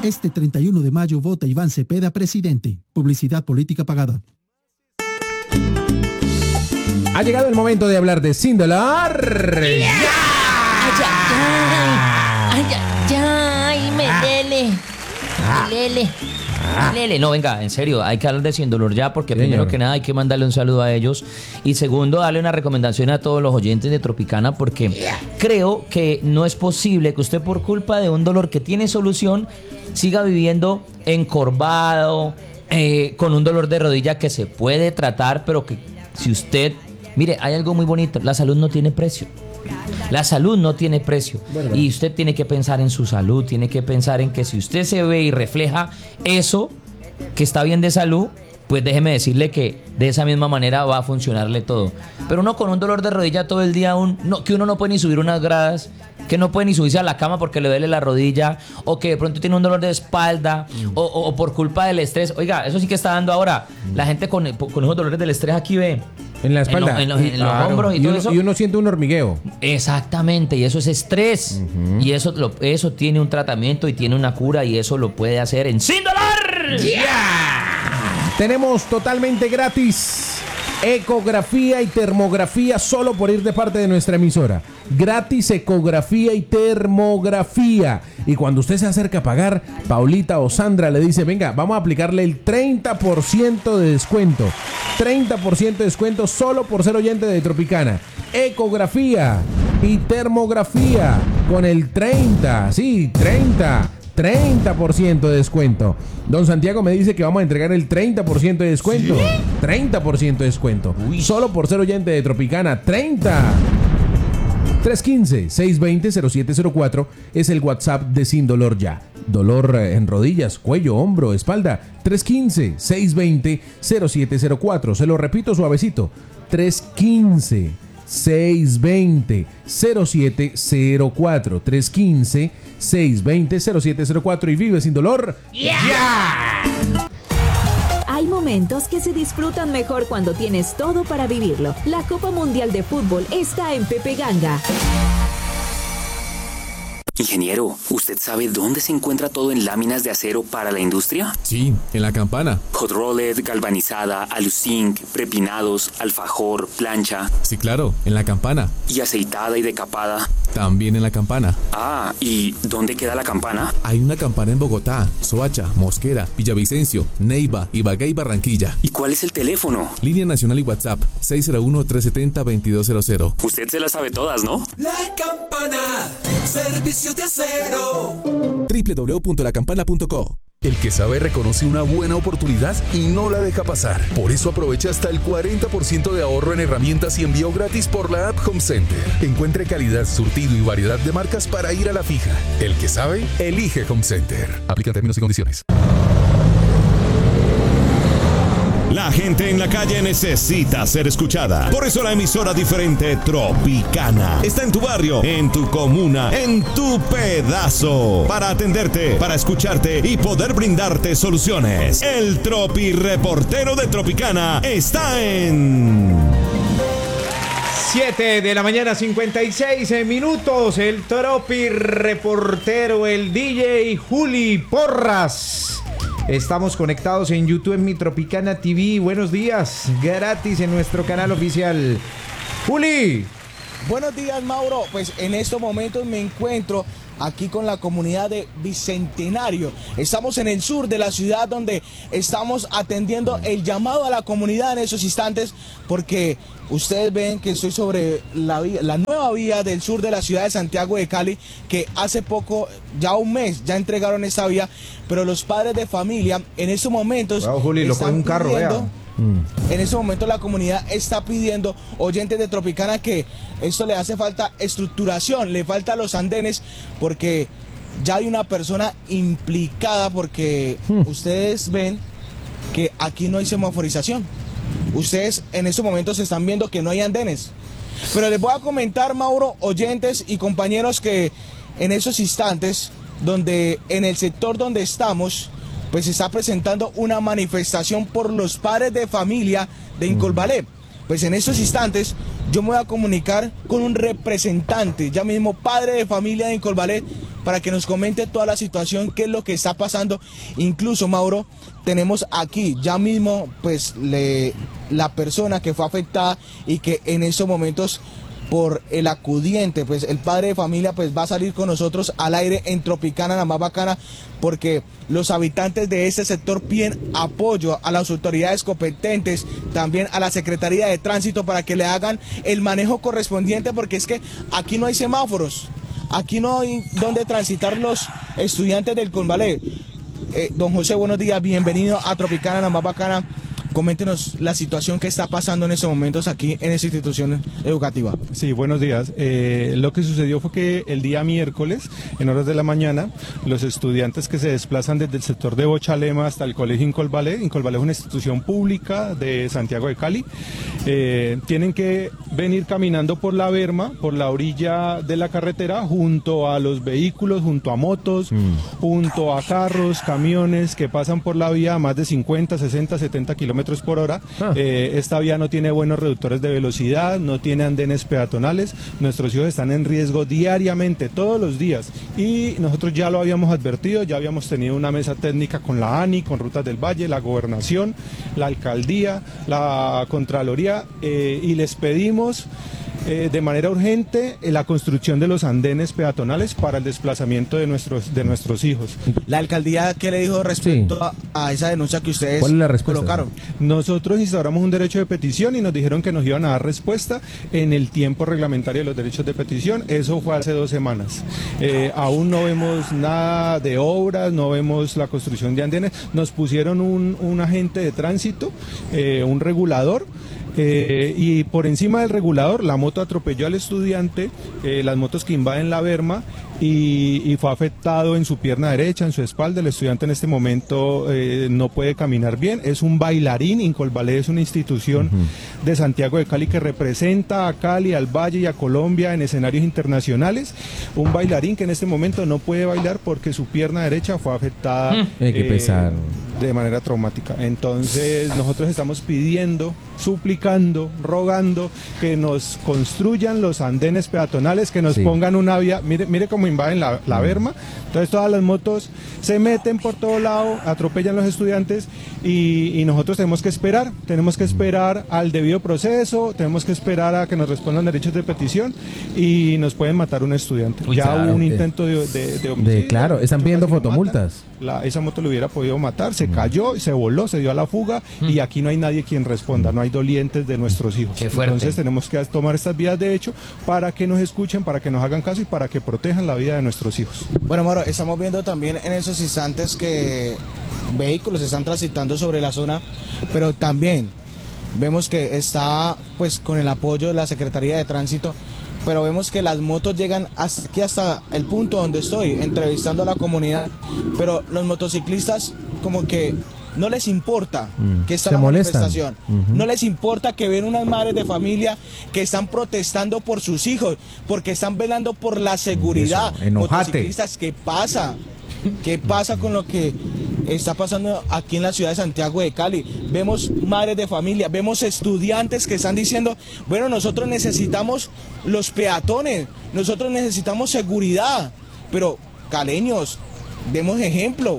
Este 31 de mayo vota Iván Cepeda presidente. Publicidad política pagada. Ha llegado el momento de hablar de Sin Dolor. ¡Ya! ¡Ay, me lele! No, venga, en serio, hay que hablar de Sin Dolor ya, porque primero que nada hay que mandarle un saludo a ellos y segundo, darle una recomendación a todos los oyentes de Tropicana, porque creo que no es posible que usted, por culpa de un dolor que tiene solución, siga viviendo encorvado, con un dolor de rodilla que se puede tratar, pero que si usted... Mire, hay algo muy bonito, la salud no tiene precio. La salud no tiene precio. ¿Verdad? Y usted tiene que pensar en su salud, tiene que pensar en que si usted se ve y refleja eso, que está bien de salud, pues déjeme decirle que de esa misma manera va a funcionarle todo. Pero uno con un dolor de rodilla todo el día, que uno no puede ni subir unas gradas, que no puede ni subirse a la cama porque le duele la rodilla, o que de pronto tiene un dolor de espalda, o por culpa del estrés. Oiga, eso sí que está dando ahora. La gente con esos dolores del estrés aquí ve. En la espalda. En los hombros y todo eso. Y uno siente un hormigueo. Exactamente, y eso es estrés. Y eso tiene un tratamiento y tiene una cura, y eso lo puede hacer en Sin Dolor. Tenemos totalmente gratis ecografía y termografía solo por ir de parte de nuestra emisora. Gratis ecografía y termografía. Y cuando usted se acerca a pagar, Paulita o Sandra le dice, venga, vamos a aplicarle el 30% de descuento. 30% de descuento solo por ser oyente de Tropicana. Ecografía y termografía con el 30% de descuento. Don Santiago me dice que vamos a entregar el 30% de descuento. ¿Sí? 30% de descuento. Uy. Solo por ser oyente de Tropicana. 315-620-0704 es el WhatsApp de Sin Dolor Ya. Dolor en rodillas, cuello, hombro, espalda. 315-620-0704. Se lo repito suavecito. 315-620-0704. 315-620-0704 y vive sin dolor. ¡Ya! Hay momentos que se disfrutan mejor cuando tienes todo para vivirlo. La Copa Mundial de Fútbol está en Pepe Ganga. Ingeniero, ¿usted sabe dónde se encuentra todo en láminas de acero para la industria? Sí, en La Campana. Hot rolled, galvanizada, aluzinc, prepinados, alfajor, plancha. Sí, claro, en La Campana. ¿Y aceitada y decapada? También en La Campana. Ah, ¿y dónde queda la campana? Hay una campana en Bogotá, Soacha, Mosquera, Villavicencio, Neiva, Ibagué y Barranquilla. ¿Y cuál es el teléfono? Línea nacional y WhatsApp, 601-370-2200. Usted se las sabe todas, ¿no? La Campana, servicio de acero. www.lacampana.co. El que sabe reconoce una buena oportunidad y no la deja pasar. Por eso aprovecha hasta el 40% de ahorro en herramientas y envío gratis por la app Home Center. Encuentre calidad, surtido y variedad de marcas para ir a la fija. El que sabe, elige Home Center. Aplica términos y condiciones. La gente en la calle necesita ser escuchada. Por eso la emisora diferente Tropicana está en tu barrio, en tu comuna, en tu pedazo. Para atenderte, para escucharte y poder brindarte soluciones. El Tropi Reportero de Tropicana está en... 7 de la mañana, 56 minutos. El Tropi Reportero, el DJ Juli Porras. Estamos conectados en YouTube, en Mi Tropicana TV. Buenos días, gratis en nuestro canal oficial. Juli. Buenos días, Mauro. Pues en estos momentos me encuentro aquí con la comunidad de Bicentenario. Estamos en el sur de la ciudad, donde estamos atendiendo el llamado a la comunidad en esos instantes, porque ustedes ven que estoy sobre la nueva vía del sur de la ciudad de Santiago de Cali, que hace poco, ya un mes, ya entregaron esta vía, pero los padres de familia en estos momentos Juli, lo coge un carro, pidiendo, en este momento la comunidad está pidiendo, oyentes de Tropicana, que esto le hace falta estructuración, le falta los andenes, porque ya hay una persona implicada, porque ustedes ven que aquí no hay semaforización. Ustedes en estos momentos están viendo que no hay andenes. Pero les voy a comentar, Mauro, oyentes y compañeros, que en esos instantes, donde en el sector donde estamos, pues se está presentando una manifestación por los padres de familia de Incolvalé. Pues en estos instantes yo me voy a comunicar con un representante, ya mismo padre de familia de Incolvalé, para que nos comente toda la situación, qué es lo que está pasando. Incluso, Mauro, tenemos aquí ya mismo pues la persona que fue afectada y que en estos momentos, por el acudiente, pues el padre de familia pues va a salir con nosotros al aire en Tropicana, la más bacana, porque los habitantes de este sector piden apoyo a las autoridades competentes, también a la Secretaría de Tránsito, para que le hagan el manejo correspondiente, porque es que aquí no hay semáforos, aquí no hay donde transitar los estudiantes del Convalé. Don José, buenos días, bienvenido a Tropicana, la más bacana. Coméntenos la situación que está pasando en estos momentos aquí en esta institución educativa. Sí, buenos días. Lo que sucedió fue que el día miércoles, en horas de la mañana, los estudiantes que se desplazan desde el sector de Bochalema hasta el colegio Incolvalé es una institución pública de Santiago de Cali, tienen que venir caminando por la berma, por la orilla de la carretera, junto a los vehículos, junto a motos, junto a carros, camiones que pasan por la vía a más de 50, 60, 70 kilómetros por hora. Esta vía no tiene buenos reductores de velocidad, no tiene andenes peatonales. Nuestros hijos están en riesgo diariamente, todos los días, y nosotros ya lo habíamos advertido, ya habíamos tenido una mesa técnica con la ANI, con Rutas del Valle, la Gobernación, la Alcaldía, la Contraloría, y les pedimos de manera urgente la construcción de los andenes peatonales para el desplazamiento de nuestros hijos. ¿La alcaldía qué le dijo respecto a esa denuncia que ustedes colocaron? Nosotros instauramos un derecho de petición y nos dijeron que nos iban a dar respuesta en el tiempo reglamentario de los derechos de petición. Eso fue hace 2 semanas. Aún no vemos nada de obras, no vemos la construcción de andenes. Nos pusieron un agente de tránsito, un regulador, y por encima del regulador la moto atropelló al estudiante, las motos que invaden la berma, y fue afectado en su pierna derecha, en su espalda. El estudiante en este momento no puede caminar bien. Es un bailarín. Incolvalé es una institución de Santiago de Cali que representa a Cali, al Valle y a Colombia en escenarios internacionales. Un bailarín que en este momento no puede bailar porque su pierna derecha fue afectada de manera traumática. Entonces nosotros estamos pidiendo, suplicando, rogando que nos construyan los andenes peatonales, que nos pongan una vía. Mire cómo invaden la berma. Entonces todas las motos se meten por todo lado, atropellan los estudiantes, y nosotros tenemos que esperar al debido proceso, tenemos que esperar a que nos respondan derechos de petición, y nos pueden matar un estudiante. Hubo un intento de homicidio. Claro, están pidiendo fotomultas. Esa moto lo hubiera podido matar, se cayó, se voló, se dio a la fuga, y aquí no hay nadie quien responda, no hay dolientes de nuestros hijos. Entonces tenemos que tomar estas vías de hecho para que nos escuchen, para que nos hagan caso y para que protejan la vida de nuestros hijos. Bueno, Mauro, estamos viendo también en esos instantes que vehículos están transitando sobre la zona, pero también vemos que está pues con el apoyo de la Secretaría de Tránsito, pero vemos que las motos llegan hasta el punto donde estoy entrevistando a la comunidad, pero los motociclistas como que no les importa que está la manifestación, no les importa que ven unas madres de familia que están protestando por sus hijos, porque están velando por la seguridad. Motociclistas, ¿qué pasa? ¿Qué pasa con lo que está pasando aquí en la ciudad de Santiago de Cali? Vemos madres de familia, vemos estudiantes que están diciendo, bueno, nosotros necesitamos los peatones, nosotros necesitamos seguridad, pero caleños, demos ejemplo.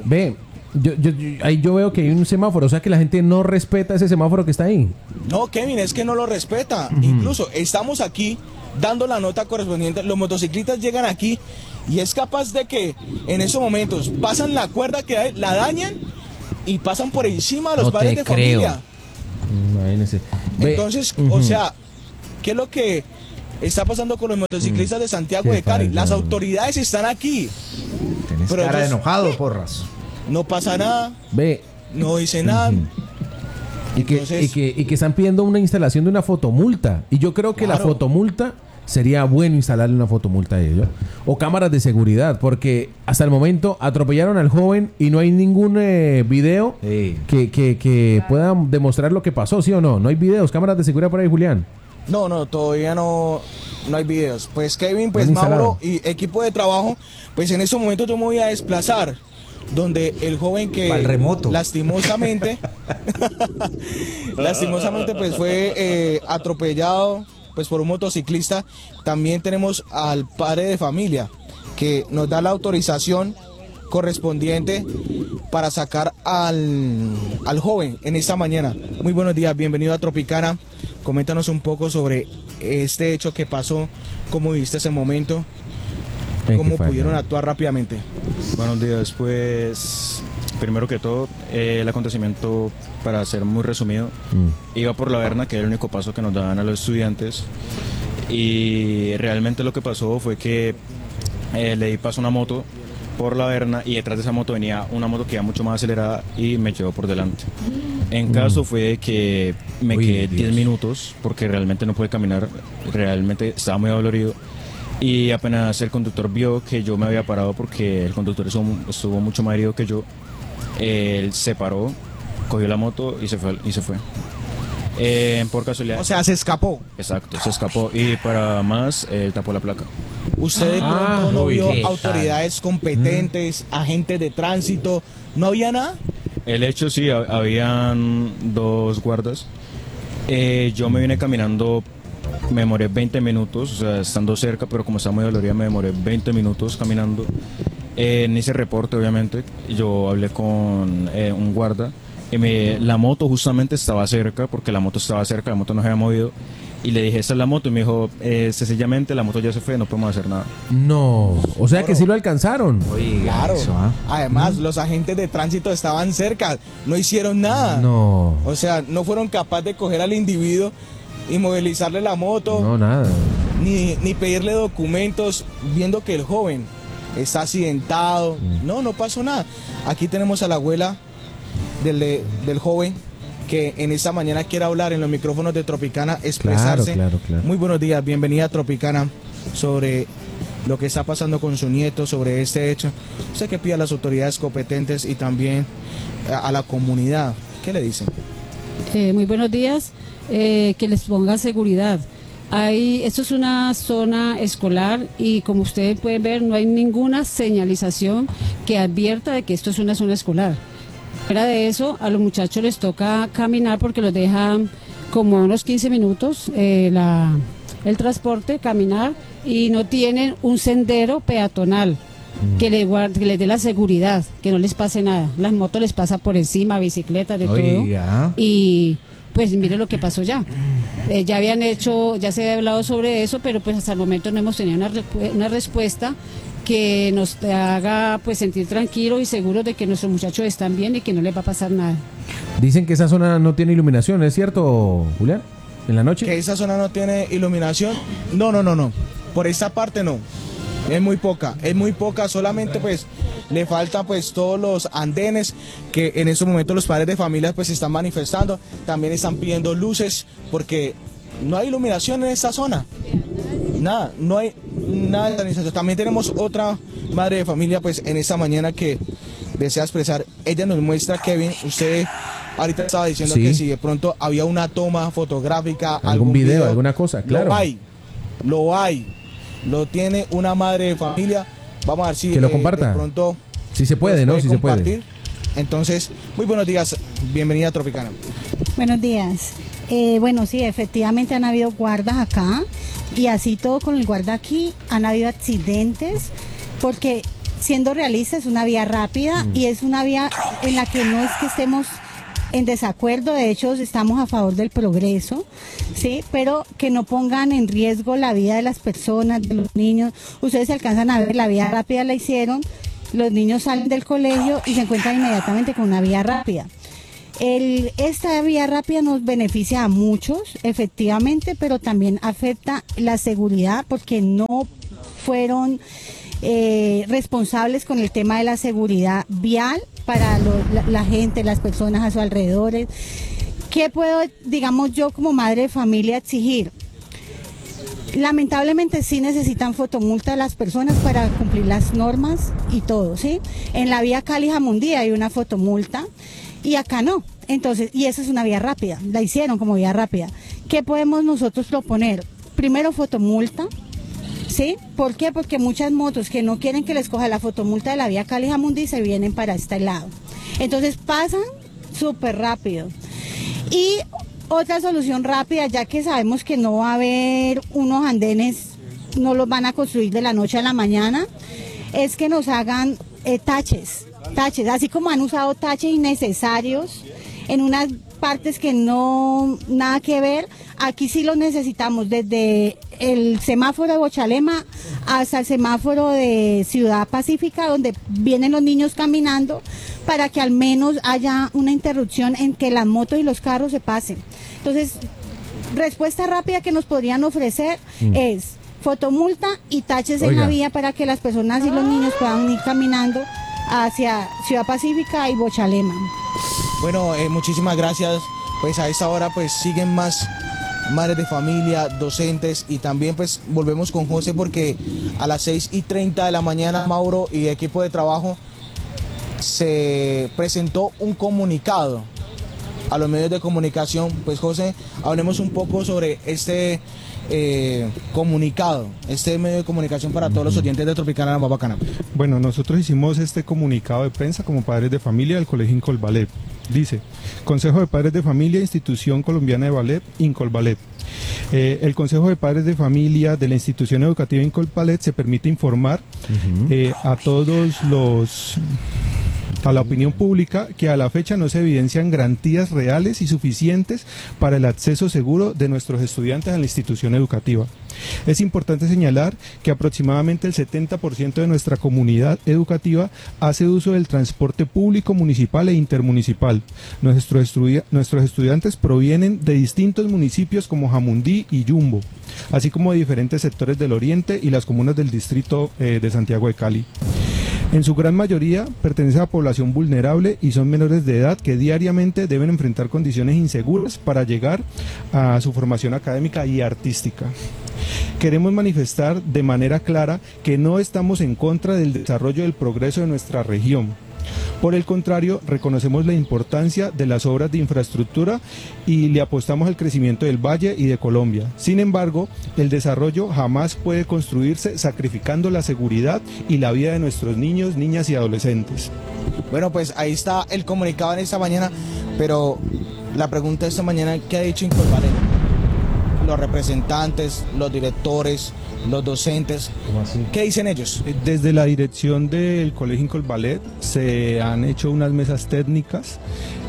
Ahí yo veo que hay un semáforo, o sea que la gente no respeta ese semáforo que está ahí. No, Kevin, es que no lo respeta. Incluso estamos aquí dando la nota correspondiente, los motociclistas llegan aquí y es capaz de que en esos momentos pasan la cuerda que hay, la dañan y pasan por encima de los padres de familia. Imagínese. Entonces, o sea, ¿qué es lo que está pasando con los motociclistas de Santiago de Cali? Las autoridades están aquí. Tenés cara ellos, de enojado, Porras. No pasa nada, no dice nada. Y que están pidiendo una instalación de una fotomulta. Y yo creo que la fotomulta sería bueno instalarle una fotomulta a ellos. O cámaras de seguridad, porque hasta el momento atropellaron al joven y no hay ningún video que pueda demostrar lo que pasó, ¿sí o no? No hay videos, cámaras de seguridad por ahí, Julián. No, todavía no hay videos. Pues Kevin, pues Mauro y equipo de trabajo, pues en estos momentos yo me voy a desplazar donde el joven que lastimosamente pues fue atropellado pues por un motociclista. También tenemos al padre de familia que nos da la autorización correspondiente para sacar al joven en esta mañana. Muy buenos días, bienvenido a Tropicana. Coméntanos un poco sobre este hecho que pasó, cómo viste ese momento, cómo pudieron actuar rápidamente. Buenos días, pues primero que todo, el acontecimiento, para ser muy resumido, iba por la Berna, que era el único paso que nos daban a los estudiantes, y realmente lo que pasó fue que le di paso a una moto por la Berna y detrás de esa moto venía una moto que iba mucho más acelerada y me llevó por delante. En caso fue que me quedé 10 minutos porque realmente no pude caminar, realmente estaba muy dolorido, y apenas el conductor vio que yo me había parado porque el conductor estuvo mucho más herido que yo, él se paró, cogió la moto y se fue. Por casualidad. O sea, se escapó. Exacto, se escapó y para más tapó la placa. ¿Usted de pronto no vio autoridades competentes, agentes de tránsito? ¿No había nada? El hecho sí, habían 2 guardas. Yo me vine caminando, me demoré 20 minutos, o sea, estando cerca, pero como estaba muy dolorida me demoré 20 minutos caminando. En ese reporte, obviamente, yo hablé con un guarda. La moto justamente estaba cerca, porque la moto estaba cerca, la moto no se había movido. Y le dije, esta es la moto, y me dijo, sencillamente la moto ya se fue, no podemos hacer nada. No, o sea que sí lo alcanzaron. Claro, además los agentes de tránsito estaban cerca, no hicieron nada. No. O sea, no fueron capaces de coger al individuo y movilizarle la moto. No, nada. Ni pedirle documentos, viendo que el joven está accidentado. No pasó nada. Aquí tenemos a la abuela del joven, que en esta mañana quiere hablar en los micrófonos de Tropicana, expresarse. Claro. Muy buenos días, bienvenida a Tropicana, sobre lo que está pasando con su nieto, sobre este hecho. Usted que pide a las autoridades competentes y también a la comunidad, ¿qué le dicen? Muy buenos días, que les ponga seguridad. Esto es una zona escolar y como ustedes pueden ver no hay ninguna señalización que advierta de que esto es una zona escolar. Fuera de eso, a los muchachos les toca caminar porque los dejan como unos 15 minutos el transporte, caminar, y no tienen un sendero peatonal que les dé la seguridad, que no les pase nada. Las motos les pasan por encima, bicicletas, de todo. Y pues mire lo que pasó ya. Ya se había hablado sobre eso, pero pues hasta el momento no hemos tenido una respuesta que nos haga pues sentir tranquilos y seguros de que nuestros muchachos están bien y que no les va a pasar nada. Dicen que esa zona no tiene iluminación, ¿es cierto, Julián? ¿En la noche? Que esa zona no tiene iluminación. No. Por esta parte no. Es muy poca, solamente pues le faltan pues todos los andenes que en estos momentos los padres de familia pues están manifestando, también están pidiendo luces porque no hay iluminación en esta zona. Nada, no hay nada de organización. También tenemos otra madre de familia pues en esta mañana que desea expresar. Ella nos muestra, Kevin, usted ahorita estaba diciendo que si de pronto había una toma fotográfica, algún video, alguna cosa, claro. Lo hay. Lo tiene una madre de familia. Vamos a ver si que lo comparta. De pronto si se puede, ¿no? Si se puede. Entonces, muy buenos días. Bienvenida a Tropicana. Buenos días. Bueno, sí, efectivamente han habido guardas acá y así todo con el guarda aquí han habido accidentes porque, siendo realistas, es una vía rápida y es una vía en la que no es que estemos en desacuerdo, de hecho estamos a favor del progreso, sí, pero que no pongan en riesgo la vida de las personas, de los niños. Ustedes se alcanzan a ver, la vía rápida la hicieron, los niños salen del colegio y se encuentran inmediatamente con una vía rápida. Esta vía rápida nos beneficia a muchos, efectivamente, pero también afecta la seguridad porque no fueron responsables con el tema de la seguridad vial para la gente, las personas a su alrededor. ¿Qué puedo, digamos, yo como madre de familia exigir? Lamentablemente sí necesitan fotomulta de las personas para cumplir las normas y todo, ¿sí? En la vía Cali-Jamundí hay una fotomulta y acá no. Entonces, y esa es una vía rápida, la hicieron como vía rápida. ¿Qué podemos nosotros proponer? Primero, fotomulta. ¿Sí? ¿Por qué? Porque muchas motos que no quieren que les coja la fotomulta de la vía Cali-Jamundí se vienen para este lado. Entonces pasan súper rápido. Y otra solución rápida, ya que sabemos que no va a haber unos andenes, no los van a construir de la noche a la mañana, es que nos hagan taches, así como han usado taches innecesarios en unas partes que no, nada que ver, aquí sí los necesitamos, desde el semáforo de Bochalema hasta el semáforo de Ciudad Pacífica, donde vienen los niños caminando, para que al menos haya una interrupción en que las motos y los carros se pasen. Entonces, respuesta rápida que nos podrían ofrecer es fotomulta y taches en la vía para que las personas y los niños puedan ir caminando hacia Ciudad Pacífica y Bochalema. Bueno, muchísimas gracias. Pues a esta hora pues siguen más madres de familia, docentes, y también pues volvemos con José porque a las 6:30 de la mañana Mauro y equipo de trabajo se presentó un comunicado a los medios de comunicación. Pues José, hablemos un poco sobre este comunicado, este medio de comunicación para todos los oyentes de Tropicana La Más Bacana. Bueno, nosotros hicimos este comunicado de prensa como padres de familia del Colegio Incolballet. Dice: Consejo de Padres de Familia, Institución Colombiana de Ballet, Incolballet. El Consejo de Padres de Familia de la Institución Educativa Incolballet se permite informar a la opinión pública que a la fecha no se evidencian garantías reales y suficientes para el acceso seguro de nuestros estudiantes a la institución educativa. Es importante señalar que aproximadamente el 70% de nuestra comunidad educativa hace uso del transporte público municipal e intermunicipal. Nuestros estudiantes provienen de distintos municipios como Jamundí y Yumbo, así como de diferentes sectores del oriente y las comunas del distrito de Santiago de Cali. En su gran mayoría pertenece a la población vulnerable y son menores de edad que diariamente deben enfrentar condiciones inseguras para llegar a su formación académica y artística. Queremos manifestar de manera clara que no estamos en contra del desarrollo del progreso de nuestra región. Por el contrario, reconocemos la importancia de las obras de infraestructura y le apostamos al crecimiento del Valle y de Colombia. Sin embargo, el desarrollo jamás puede construirse sacrificando la seguridad y la vida de nuestros niños, niñas y adolescentes. Bueno, pues ahí está el comunicado en esta mañana, pero la pregunta de esta mañana: ¿qué ha dicho Incolballet? Los representantes, los directores, los docentes, ¿qué dicen ellos? Desde la dirección del Colegio Incolballet se han hecho unas mesas técnicas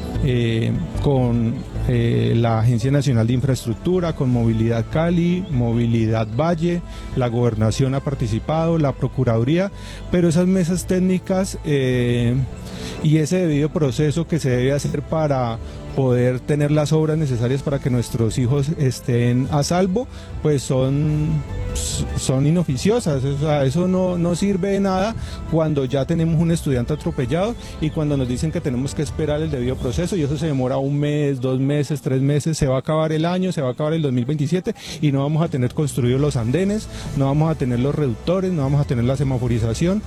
con la Agencia Nacional de Infraestructura, con Movilidad Cali, Movilidad Valle, la Gobernación ha participado, la Procuraduría, pero esas mesas técnicas y ese debido proceso que se debe hacer para poder tener las obras necesarias para que nuestros hijos estén a salvo, pues son inoficiosas. O sea, eso no sirve de nada cuando ya tenemos un estudiante atropellado y cuando nos dicen que tenemos que esperar el debido proceso, y eso se demora 1 mes, 2 meses, 3 meses, se va a acabar el año, se va a acabar el 2027 y no vamos a tener construidos los andenes, no vamos a tener los reductores, no vamos a tener la semaforización,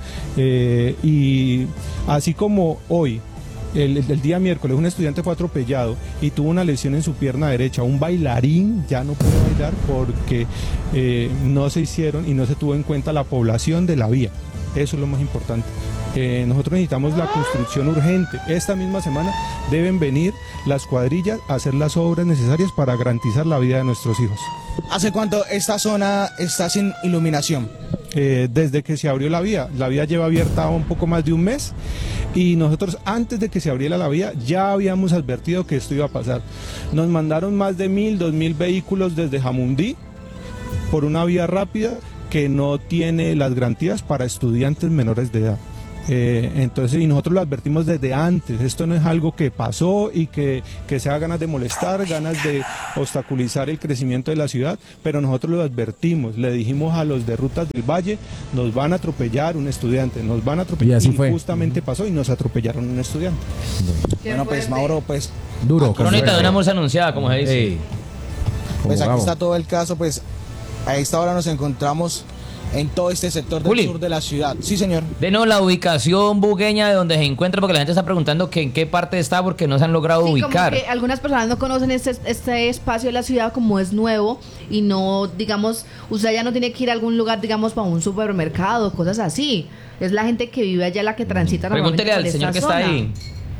y así como hoy el día miércoles un estudiante fue atropellado y tuvo una lesión en su pierna derecha, un bailarín ya no puede bailar porque no se hicieron y no se tuvo en cuenta la población de la vía. Eso es lo más importante. Nosotros necesitamos la construcción urgente. Esta misma semana deben venir las cuadrillas a hacer las obras necesarias para garantizar la vida de nuestros hijos. ¿Hace cuánto esta zona está sin iluminación? Desde que se abrió la vía lleva abierta un poco más de 1 mes, y nosotros antes de que se abriera la vía ya habíamos advertido que esto iba a pasar. Nos mandaron más de 1.000, 2.000 vehículos desde Jamundí por una vía rápida que no tiene las garantías para estudiantes menores de edad. Entonces, y nosotros lo advertimos desde antes. Esto no es algo que pasó y que sea ganas de molestar, ganas de obstaculizar el crecimiento de la ciudad, pero nosotros lo advertimos, le dijimos a los de Rutas del Valle: nos van a atropellar un estudiante, nos van a atropellar, y justamente pasó y nos atropellaron un estudiante. Bueno, pues Mauro, pues duro. Crónica de una muerte anunciada, como se dice. Pues aquí está todo el caso. Pues a esta hora nos encontramos en todo este sector del sur de la ciudad. Sí, señor. Denos la ubicación bugueña de donde se encuentra, porque la gente está preguntando que en qué parte está, porque no se han logrado ubicar. Como que algunas personas no conocen este espacio de la ciudad, como es nuevo, y no, digamos, usted ya no tiene que ir a algún lugar, digamos, para un supermercado, cosas así. Es la gente que vive allá la que transita. Pregúntele al señor que está ahí.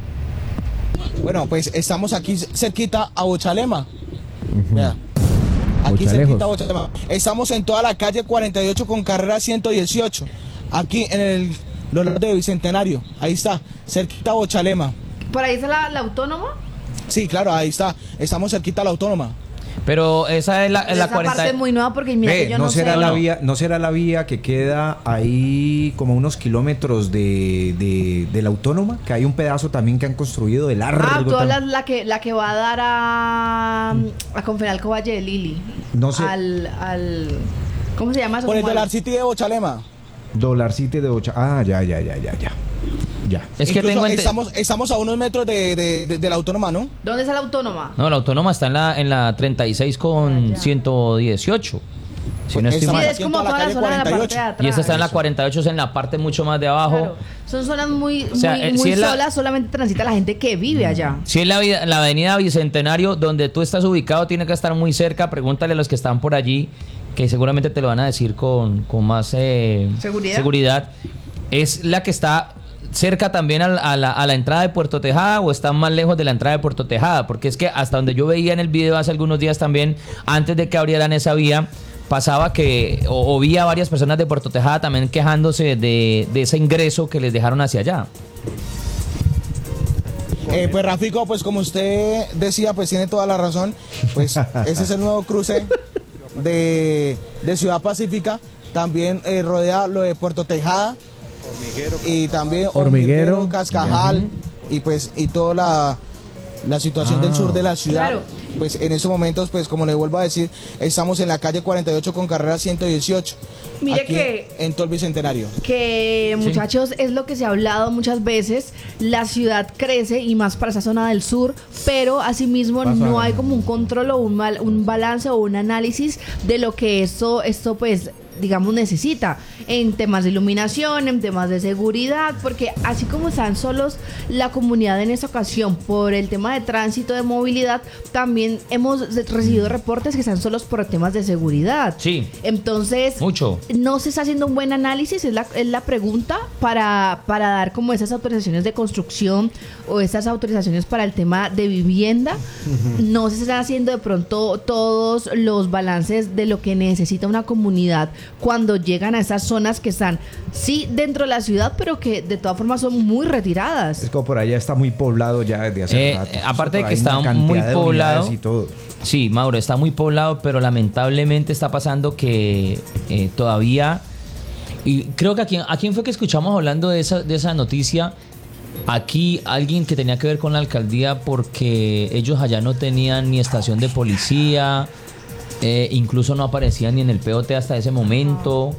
Bueno, pues estamos aquí cerquita a Bochalema. Vea. Aquí cerquita a Bochalema. Estamos en toda la calle 48 con carrera 118. aquí en los lados de Bicentenario, ahí está, cerquita a Bochalema. ¿Por ahí está la Autónoma? Sí, claro, ahí está, estamos cerquita a la Autónoma. Pero esa es la 40. Esa parte es muy nueva porque mira que yo no será sé. la vía, no será la vía que queda ahí como unos kilómetros de la Autónoma, que hay un pedazo también que han construido de largo. Ah, tú hablas la que va a dar a Confenalco Valle de Lili. No sé. ¿Cómo se llama eso? Por el Dollar City de Bochalema. Dollar City de Bochalema. Ah, ya. Es que estamos a unos metros de la Autónoma, ¿no? ¿Dónde está la Autónoma? No, la Autónoma está en la 36 con 118. Si no estoy mal. Es como toda la zona de la parte de atrás. Y esta está en la 48, es en la parte mucho más de abajo. Claro. Son zonas muy si solas, solamente transita la gente que vive allá. Si es la avenida Bicentenario, donde tú estás ubicado, tiene que estar muy cerca. Pregúntale a los que están por allí, que seguramente te lo van a decir con más seguridad. Es la que está cerca también a la entrada de Puerto Tejada, o está más lejos de la entrada de Puerto Tejada, porque es que hasta donde yo veía en el video hace algunos días también, antes de que abrieran esa vía, pasaba que o vi a varias personas de Puerto Tejada también quejándose de ese ingreso que les dejaron hacia allá. Pues Rafico, pues como usted decía, pues tiene toda la razón. Pues ese es el nuevo cruce de Ciudad Pacífica. También rodea lo de Puerto Tejada. Y también Hormiguero, Cascajal y toda la situación del sur de la ciudad. Claro. Pues en estos momentos, pues como le vuelvo a decir, estamos en la calle 48 con carrera 118. Mire aquí que en todo el Bicentenario. Que muchachos, es lo que se ha hablado muchas veces, la ciudad crece y más para esa zona del sur, pero asimismo no hay como un control o un balance o un análisis de lo que esto pues digamos necesita en temas de iluminación, en temas de seguridad, porque así como están solos la comunidad en esta ocasión por el tema de tránsito, de movilidad, también hemos recibido reportes que están solos por temas de seguridad. Sí. Entonces, no se está haciendo un buen análisis, es la pregunta para dar como esas autorizaciones de construcción o esas autorizaciones para el tema de vivienda. No se están haciendo de pronto todos los balances de lo que necesita una comunidad cuando llegan a esas zonas que están sí dentro de la ciudad, pero que de todas formas son muy retiradas. Es como por allá está muy poblado ya desde hace rato. Aparte de que está muy poblado y todo. Sí, Mauro, está muy poblado, pero lamentablemente está pasando que todavía, y creo que a quién fue que escuchamos hablando de esa noticia. Aquí alguien que tenía que ver con la alcaldía, porque ellos allá no tenían ni estación de policía, incluso no aparecían ni en el POT hasta ese momento.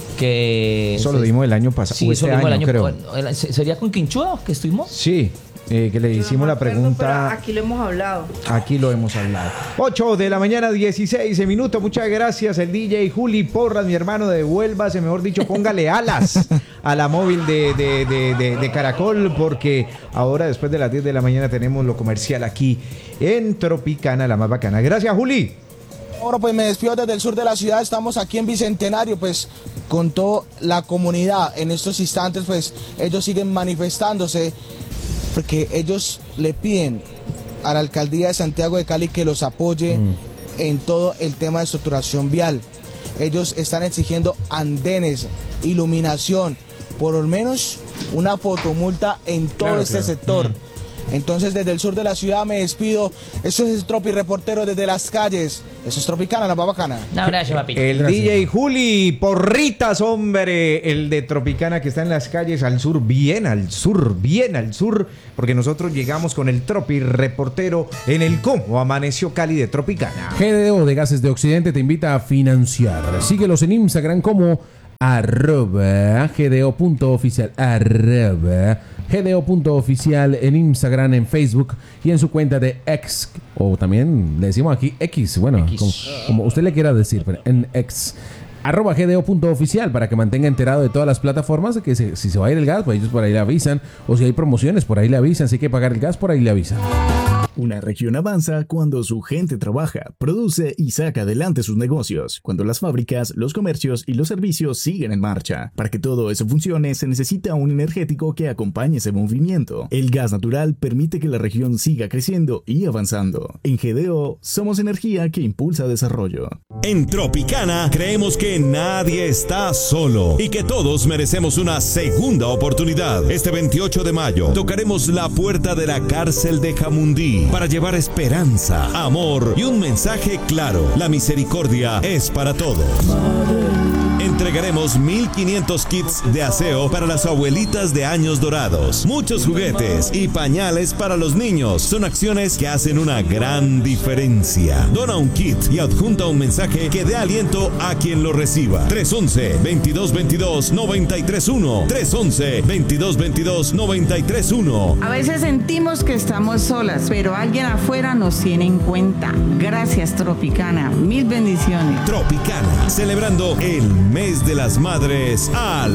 Que eso lo dimos el año pasado. Sí, eso lo dimos el año, creo. ¿Sería con Quinchua que estuvimos? Sí, que le hicimos la pregunta. Aquí lo hemos hablado. Aquí lo hemos hablado. 8 de la mañana, 16 minutos. Muchas gracias, el DJ Juli Porras, mi hermano, devuélvase, mejor dicho, póngale alas a la móvil de Caracol, porque ahora después de las 10 de la mañana tenemos lo comercial aquí en Tropicana, la más bacana. Gracias, Juli. Ahora pues me despido desde el sur de la ciudad, estamos aquí en Bicentenario, pues con toda la comunidad. En estos instantes pues ellos siguen manifestándose porque ellos le piden a la alcaldía de Santiago de Cali que los apoye en todo el tema de estructuración vial. Ellos están exigiendo andenes, iluminación, por lo menos una fotomulta en todo este sector. Entonces desde el sur de la ciudad me despido. Eso es Tropi Reportero desde las calles. Eso es Tropicana, la más bacana. No, gracias, papito. El Gracias. DJ Juli Porritas, hombre, el de Tropicana que está en las calles al sur, bien al sur, porque nosotros llegamos con el Tropi Reportero en el Cómo Amaneció Cali de Tropicana. GDO de Gases de Occidente te invita a financiar. Síguelos en Instagram como @gdo.oficial, @gdo.oficial en Instagram, en Facebook y en su cuenta de X, o también le decimos aquí X, bueno, como usted le quiera decir, pero en X, @gdo.oficial, para que mantenga enterado de todas las plataformas, que si se va a ir el gas, pues ellos por ahí le avisan, o si hay promociones, por ahí le avisan, si hay que pagar el gas, por ahí le avisan. Una región avanza cuando su gente trabaja, produce y saca adelante sus negocios, cuando las fábricas, los comercios y los servicios siguen en marcha. Para que todo eso funcione, se necesita un energético que acompañe ese movimiento. El gas natural permite que la región siga creciendo y avanzando. En GDO, somos energía que impulsa desarrollo. En Tropicana creemos que nadie está solo y que todos merecemos una segunda oportunidad. Este 28 de mayo tocaremos la puerta de la cárcel de Jamundí para llevar esperanza, amor y un mensaje claro. La misericordia es para todos. Entregaremos 1,500 kits de aseo para las abuelitas de años dorados, muchos juguetes y pañales para los niños. Son acciones que hacen una gran diferencia. Dona un kit y adjunta un mensaje que dé aliento a quien lo reciba. 311-2222-931. 311-2222-931. A veces sentimos que estamos solas, pero alguien afuera nos tiene en cuenta. Gracias, Tropicana. Mil bendiciones. Tropicana, celebrando el mes de las madres al